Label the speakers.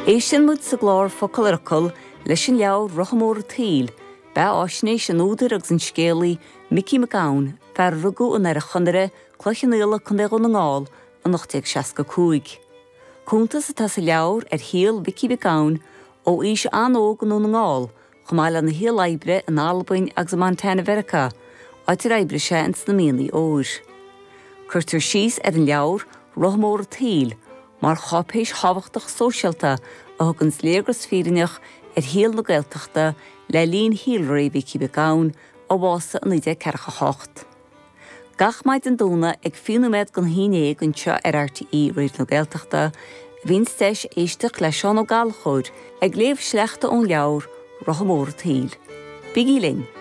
Speaker 1: Éisian muid sa glár focail leis an leabhar Rothamóra Taoil, ba áisnééis an údar agus an scéalaí Mickey McGowan fear rugú an ar a chunire clochanéala chun éag an ngáil an 1965. Cúntas atá sa leabhar ar híal Mickey McGowan ó ís anógan ó na ngáil, chumáil an na híal aibre an Albain agus an Montana Verica, áitir aibre sé an sna míonaí óir. Curtar síos ar an leabhar Rothamóra Taoil, mar chopéis habachtach sóisialta a thugann sléagras fírineach ar híal na Gaeltachta le líon híalraí Mickey McGowan ó bhása an 1948. Gach maid an dúna ag fiúnaméid gan híine an seo ar RTE réad na Gaeltachta, bhín steis éisteach leis seán ó gáilchóir ag léamh sleachta ón leabhar Rothamóra Taoil. Bigí linn.